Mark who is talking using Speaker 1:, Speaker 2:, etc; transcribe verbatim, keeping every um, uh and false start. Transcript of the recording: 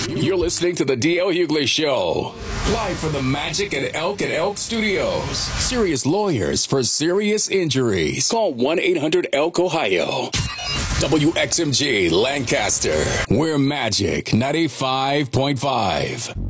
Speaker 1: You're listening to the D L Hughley Show, live from the Magic and Elk and Elk Studios. Serious lawyers for serious injuries. Call one eight hundred elk ohio. W X M G Lancaster. We're Magic ninety-five point five.